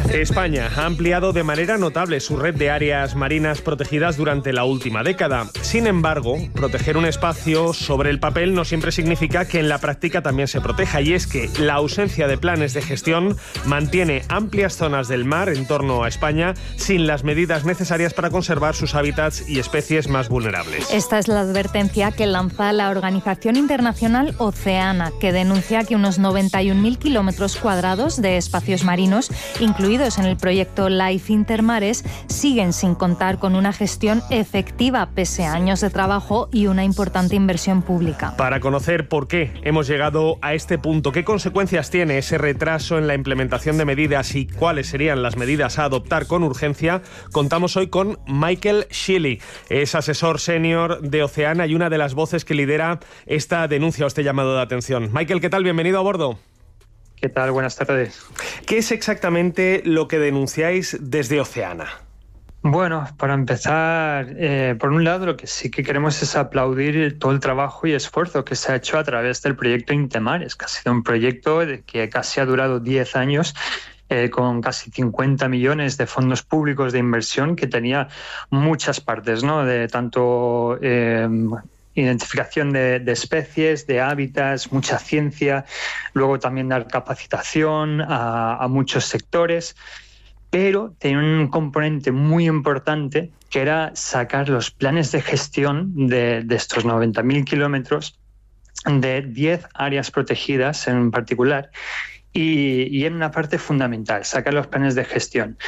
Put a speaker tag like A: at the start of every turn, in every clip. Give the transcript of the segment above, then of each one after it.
A: España ha ampliado de manera notable su red de áreas marinas protegidas durante la última década. Sin embargo, proteger un espacio sobre el papel no siempre significa que en la práctica también se proteja, y es que la ausencia de planes de gestión mantiene amplias zonas del mar en torno a España sin las medidas necesarias para conservar sus hábitats y especies más vulnerables.
B: Esta es la advertencia que lanza la Organización Internacional Oceana, que denuncia que unos 91.000 kilómetros cuadrados de espacios marinos, incluidos en el proyecto Life Intermares, siguen sin contar con una gestión efectiva pese a años de trabajo y una importante inversión pública.
A: Para conocer por qué hemos llegado a este punto, qué consecuencias tiene ese retraso en la implementación de medidas y cuáles serían las medidas a adoptar con urgencia, contamos hoy con Michael Shilley. Es asesor senior de Oceana y una de las voces que lidera esta denuncia o este llamado de atención. Michael, ¿qué tal? Bienvenido a bordo.
C: ¿Qué tal? Buenas tardes.
A: ¿Qué es exactamente lo que denunciáis desde Oceana?
C: Bueno, para empezar, por un lado, lo que sí que queremos es aplaudir todo el trabajo y esfuerzo que se ha hecho a través del proyecto Intermares, que ha sido un proyecto que casi ha durado 10 años, con casi 50 millones de fondos públicos de inversión, que tenía muchas partes, ¿no? De tanto identificación de especies, de hábitats, mucha ciencia, luego también dar capacitación a muchos sectores, pero tenía un componente muy importante que era sacar los planes de gestión de estos 90.000 kilómetros de 10 áreas protegidas en particular, y en una parte fundamental, sacar los planes de gestión.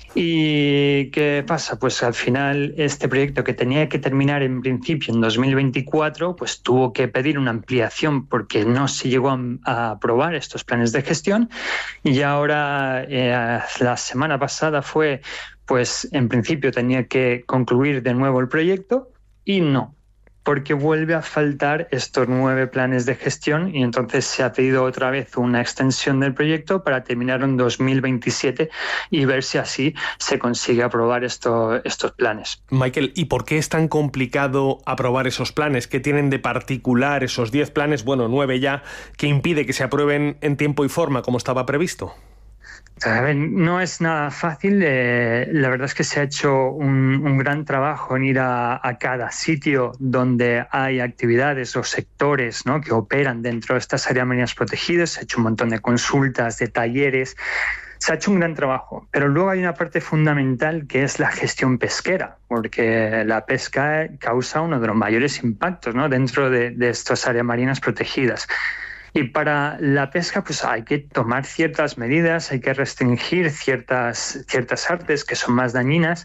C: ¿Y qué pasa? Pues al final este proyecto, que tenía que terminar en principio en 2024, pues tuvo que pedir una ampliación porque no se llegó a aprobar estos planes de gestión, y ahora la semana pasada fue, pues en principio tenía que concluir de nuevo el proyecto, y no, porque vuelve a faltar estos 9 planes de gestión, y entonces se ha pedido otra vez una extensión del proyecto para terminar en 2027 y ver si así se consigue aprobar estos planes.
A: Michael, ¿y por qué es tan complicado aprobar esos planes? ¿Qué tienen de particular esos 10 planes, bueno, 9 ya, que impide que se aprueben en tiempo y forma como estaba previsto?
C: A ver, no es nada fácil. La verdad es que se ha hecho un gran trabajo en ir a cada sitio donde hay actividades o sectores, ¿no?, que operan dentro de estas áreas marinas protegidas. Se ha hecho un montón de consultas, de talleres. Se ha hecho un gran trabajo, pero luego hay una parte fundamental que es la gestión pesquera, porque la pesca causa uno de los mayores impactos, ¿no?, dentro de estas áreas marinas protegidas. Y para la pesca, pues hay que tomar ciertas medidas, hay que restringir ciertas artes que son más dañinas,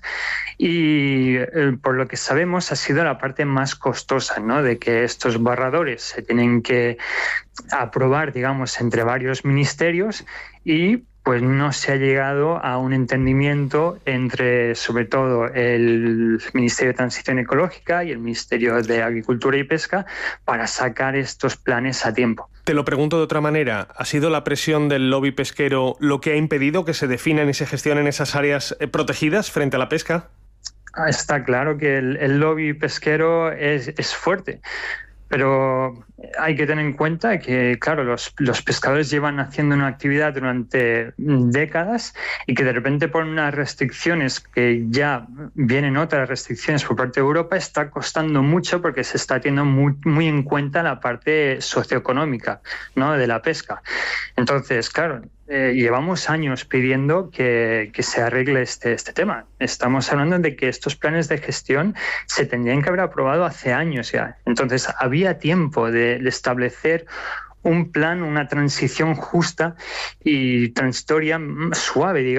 C: y por lo que sabemos ha sido la parte más costosa, ¿no?, de que estos borradores se tienen que aprobar, digamos, entre varios ministerios, y pues no se ha llegado a un entendimiento entre, sobre todo, el Ministerio de Transición Ecológica y el Ministerio de Agricultura y Pesca para sacar estos planes a tiempo.
A: Te lo pregunto de otra manera, ¿ha sido la presión del lobby pesquero lo que ha impedido que se definan y se gestionen esas áreas protegidas frente a la pesca?
C: Está claro que el lobby pesquero es fuerte. Pero hay que tener en cuenta que, claro, los pescadores llevan haciendo una actividad durante décadas, y que de repente ponen unas restricciones, que ya vienen otras restricciones por parte de Europa, está costando mucho porque se está teniendo muy en cuenta la parte socioeconómica, ¿no?, de la pesca. Entonces, claro, llevamos años pidiendo que se arregle este tema. Estamos hablando de que estos planes de gestión se tendrían que haber aprobado hace años ya. Entonces, había tiempo de establecer un plan, una transición justa y transitoria, suave, digamos.